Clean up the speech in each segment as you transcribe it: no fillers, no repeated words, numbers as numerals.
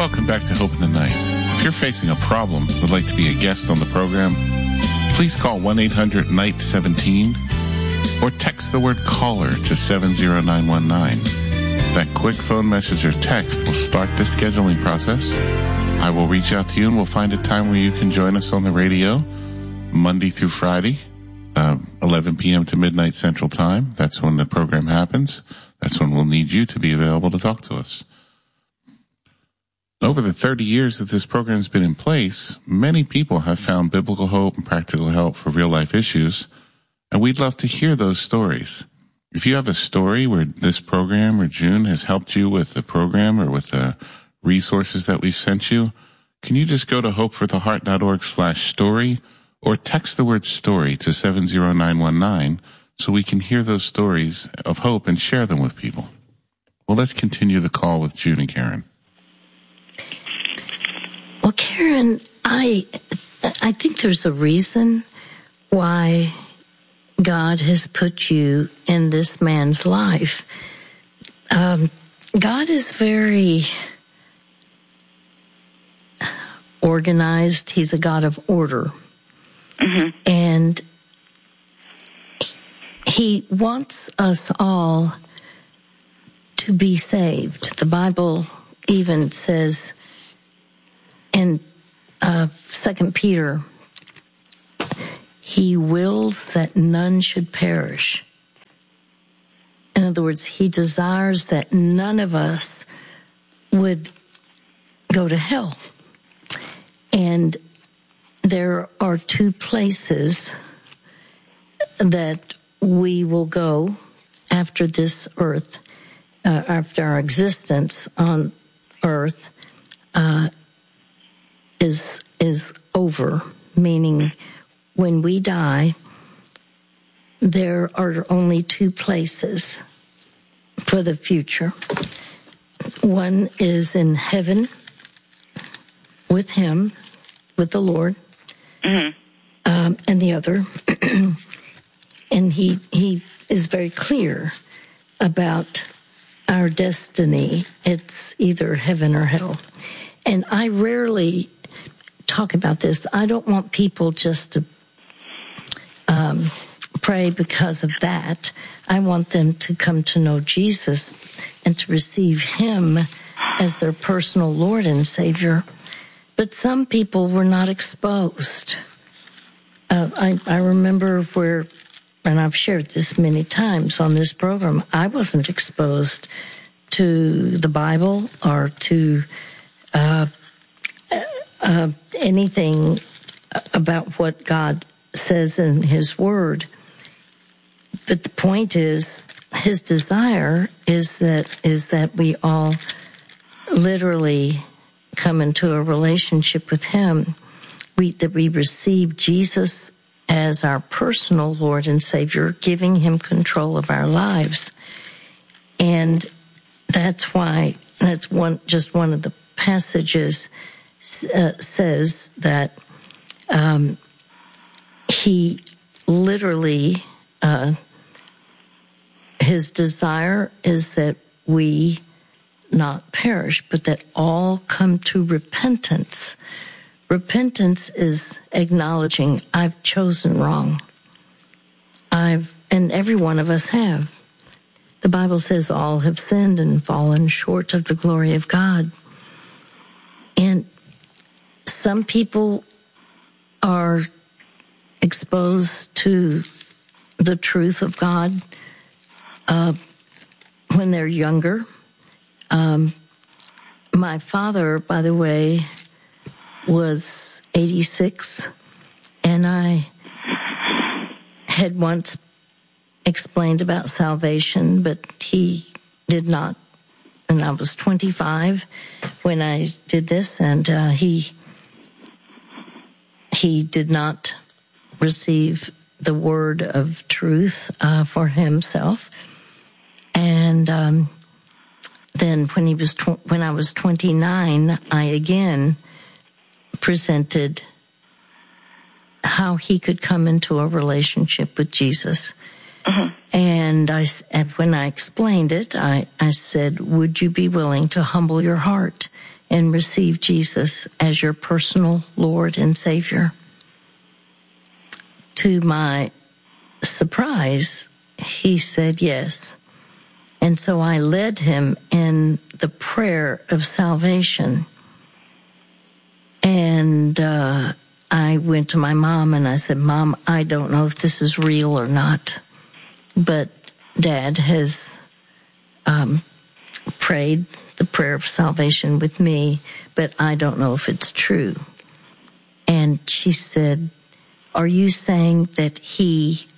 Welcome back to Hope in the Night. If you're facing a problem and would like to be a guest on the program, please call 1-800-NIGHT-17 or text the word caller to 70919. That quick phone message or text will start the scheduling process. I will reach out to you and we'll find a time where you can join us on the radio Monday through Friday, 11 p.m. to midnight Central Time. That's when the program happens. That's when we'll need you to be available to talk to us. Over the 30 years that this program's been in place, many people have found biblical hope and practical help for real-life issues, and we'd love to hear those stories. If you have a story where this program or June has helped you with the program or with the resources that we've sent you, can you just go to hopefortheheart.org/story or text the word story to 70919 so we can hear those stories of hope and share them with people. Well, let's continue the call with June and Karen. Well, Karen, I think there's a reason why God has put you in this man's life. God is very organized. He's a God of order. Mm-hmm. And he wants us all to be saved. The Bible even says in 2 Peter, he wills that none should perish. In other words, he desires that none of us would go to hell. And there are two places that we will go after this earth, after our existence on earth is over, meaning when we die, there are only two places for the future. One is in heaven with him, with the Lord, mm-hmm. And the other, and he is very clear about our destiny. It's either heaven or hell. And I rarely talk about this. I don't want people just to pray because of that. I want them to come to know Jesus and to receive him as their personal Lord and Savior. But some people were not exposed. I remember where, and I've shared this many times on this program, I wasn't exposed to the Bible or to anything about what God says in his word. But the point is, his desire is that we all literally come into a relationship with him, that we receive Jesus as our personal Lord and Savior, giving him control of our lives. And that's why, one of the passages says that he literally, his desire is that we not perish, but that all come to repentance. Repentance is acknowledging I've chosen wrong. And every one of us have. The Bible says all have sinned and fallen short of the glory of God. And some people are exposed to the truth of God when they're younger. My father, by the way, was 86, and I had once explained about salvation, but he did not. And I was 25 when I did this, and he did not receive the word of truth for himself. And then when I was 29, I again presented how he could come into a relationship with Jesus. Uh-huh. And when I explained it, I said, would you be willing to humble your heart and receive Jesus as your personal Lord and Savior? To my surprise, he said yes. And so I led him in the prayer of salvation. And I went to my mom and I said, Mom, I don't know if this is real or not, but Dad has prayed the prayer of salvation with me, but I don't know if it's true. And she said, are you saying that he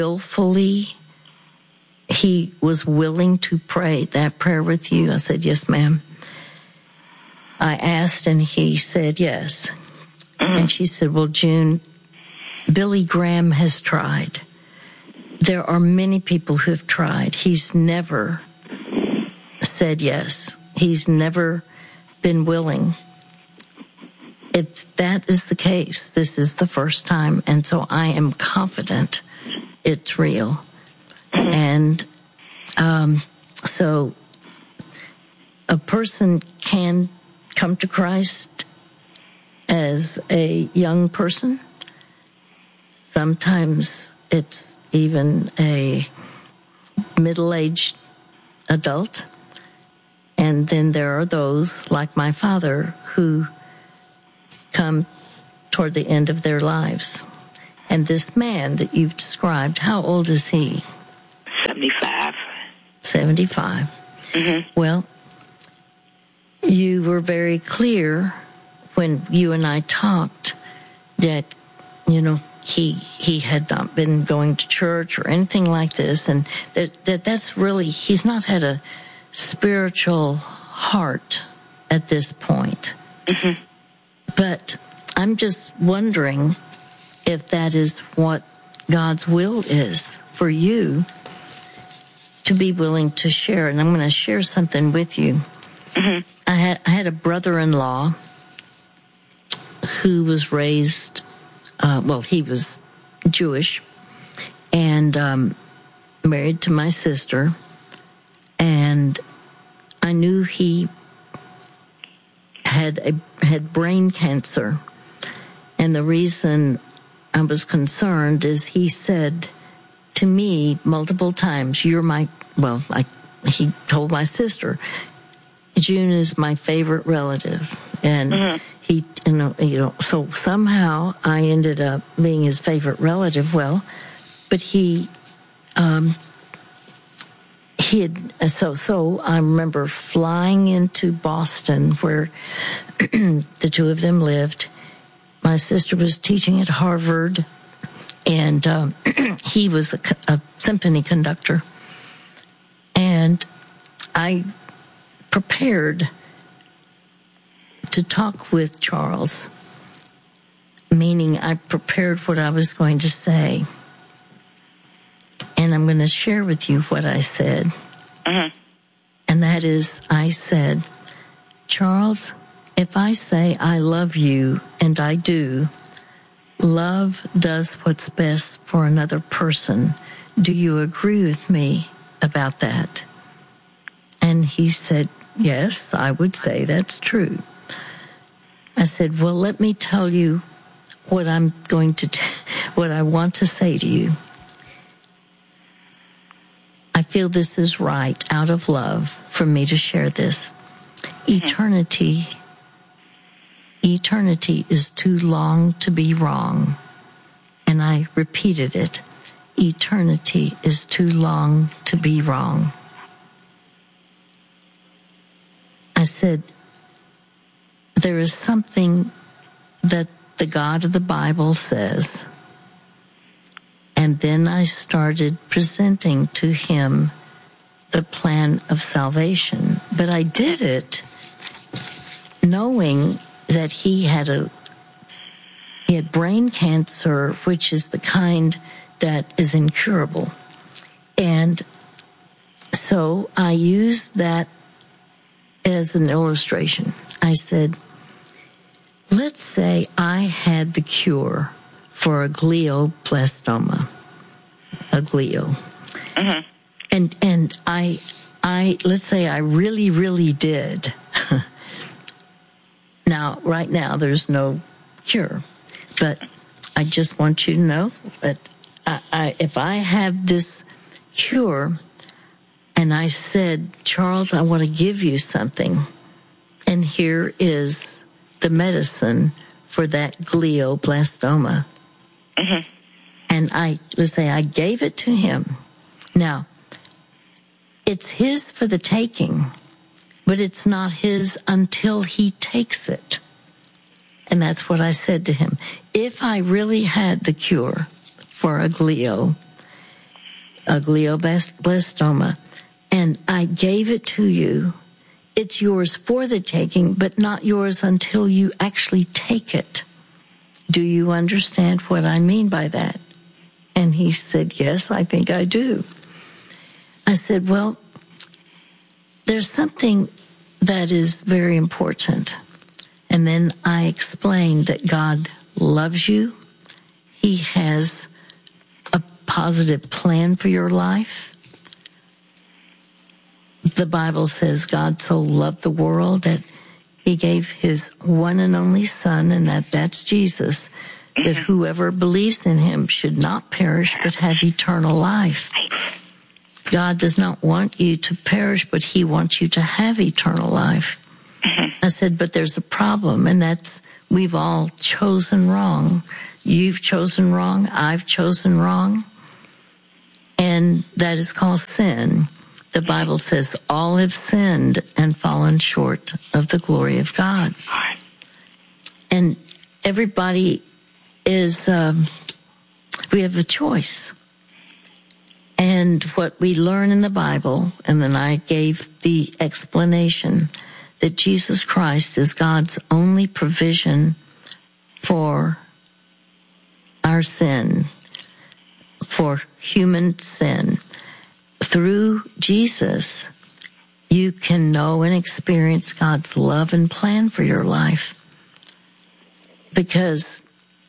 was willing to pray that prayer with you? I said, yes, ma'am. I asked and he said yes. And she said, well, June, Billy Graham has tried. There are many people who have tried. He's never said yes. He's never been willing. If that is the case, this is the first time. And so I am confident it's real. And so a person can come to Christ as a young person. Sometimes it's even a middle-aged adult. And then there are those, like my father, who come toward the end of their lives. And this man that you've described, how old is he? 75. 75. Mm-hmm. Well, you were very clear when you and I talked that, he had not been going to church or anything like this, and that's really, he's not had a spiritual heart at this point. Mm-hmm. But I'm just wondering if that is what God's will is for you to be willing to share. And I'm going to share something with you. Mm-hmm. I had a brother-in-law who was raised, he was Jewish and married to my sister. And I knew he had brain cancer. And the reason I was concerned is he said to me multiple times, he told my sister, June is my favorite relative. And mm-hmm. he, so somehow I ended up being his favorite relative. Well, but so I remember flying into Boston where the two of them lived. My sister was teaching at Harvard, and he was a symphony conductor. And I prepared to talk with Charles, meaning I prepared what I was going to say. And I'm going to share with you what I said. Mm-hmm. And that is, I said, Charles, if I say I love you, and I do, love does what's best for another person. Do you agree with me about that? And he said, yes, I would say that's true. I said, well, let me tell you what what I want to say to you. I feel this is right out of love for me to share this. Eternity is too long to be wrong. And I repeated it. Eternity is too long to be wrong. I said, there is something that the God of the Bible says. And then I started presenting to him the plan of salvation. But I did it knowing that he had brain cancer, which is the kind that is incurable. And so I used that as an illustration. I said, let's say I had the cure for a glioblastoma, a glio. Mm-hmm. And I let's say I really, really did. Now, right now, there's no cure. But I just want you to know that if I have this cure and I said, Charles, I want to give you something, and here is the medicine for that glioblastoma. Mm-hmm. And let's say I gave it to him. Now, it's his for the taking, but it's not his until he takes it. And that's what I said to him. If I really had the cure for a glioblastoma, and I gave it to you, it's yours for the taking, but not yours until you actually take it. Do you understand what I mean by that? And he said, yes, I think I do. I said, well, there's something that is very important. And then I explained that God loves you. He has a positive plan for your life. The Bible says God so loved the world that he gave his one and only Son, and that's Jesus, that whoever believes in him should not perish but have eternal life. God does not want you to perish, but he wants you to have eternal life. I said, but there's a problem, and that's we've all chosen wrong. You've chosen wrong. I've chosen wrong. And that is called sin. The Bible says all have sinned and fallen short of the glory of God. And everybody is, we have a choice. And what we learn in the Bible, and then I gave the explanation that Jesus Christ is God's only provision for our sin, for human sin. Through Jesus, you can know and experience God's love and plan for your life. Because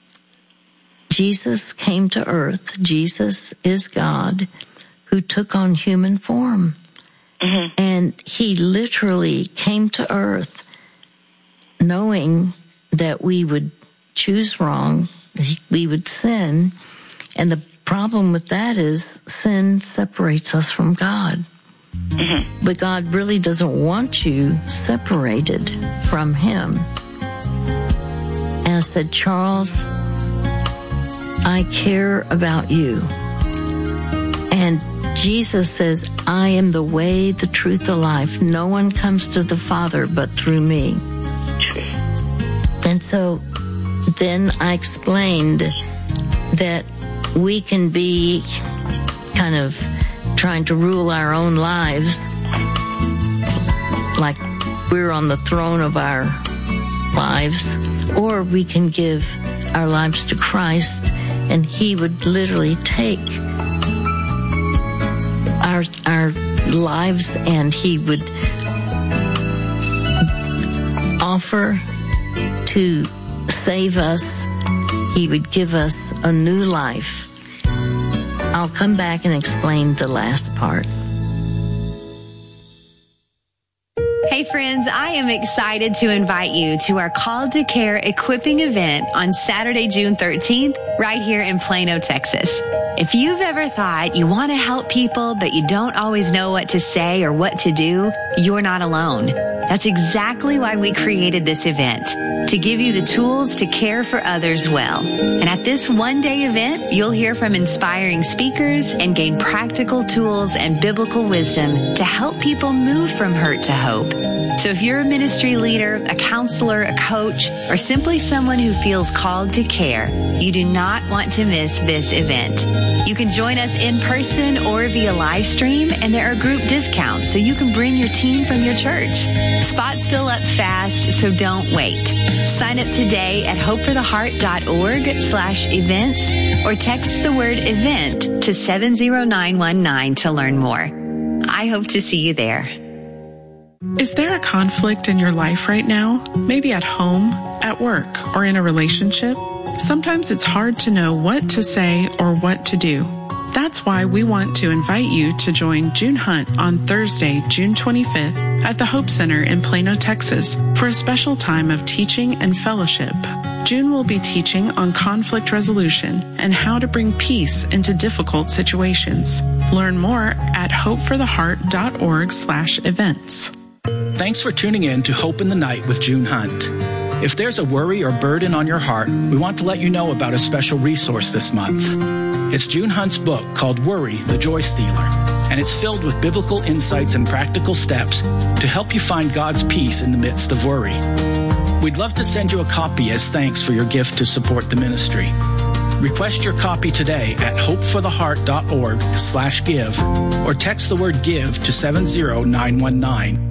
Jesus came to earth. Jesus is God who took on human form. Mm-hmm. And he literally came to earth knowing that we would choose wrong, we would sin, and the problem with that is sin separates us from God. Mm-hmm. But God really doesn't want you separated from him. And I said, Charles, I care about you. And Jesus says, I am the way, the truth, the life. No one comes to the Father but through me. And so then I explained that we can be kind of trying to rule our own lives like we're on the throne of our lives, or we can give our lives to Christ and he would literally take our lives and he would offer to save us. He would give us a new life. I'll come back and explain the last part. Hey friends, I am excited to invite you to our Called to Care equipping event on Saturday, June 13th, right here in Plano, Texas. If you've ever thought you want to help people, but you don't always know what to say or what to do, you're not alone. That's exactly why we created this event, to give you the tools to care for others well. And at this one-day event, you'll hear from inspiring speakers and gain practical tools and biblical wisdom to help people move from hurt to hope. So if you're a ministry leader, a counselor, a coach, or simply someone who feels called to care, you do not want to miss this event. You can join us in person or via live stream, and there are group discounts so you can bring your team from your church. Spots fill up fast, so don't wait. Sign up today at hopefortheheart.org/events or text the word event to 70919 to learn more. I hope to see you there. Is there a conflict in your life right now? Maybe at home, at work, or in a relationship? Sometimes it's hard to know what to say or what to do. That's why we want to invite you to join June Hunt on Thursday, June 25th at the Hope Center in Plano, Texas, for a special time of teaching and fellowship. June will be teaching on conflict resolution and how to bring peace into difficult situations. Learn more at hopefortheheart.org/events. Thanks for tuning in to Hope in the Night with June Hunt. If there's a worry or burden on your heart, we want to let you know about a special resource this month. It's June Hunt's book called Worry, the Joy Stealer, and it's filled with biblical insights and practical steps to help you find God's peace in the midst of worry. We'd love to send you a copy as thanks for your gift to support the ministry. Request your copy today at hopefortheheart.org/give or text the word GIVE to 70919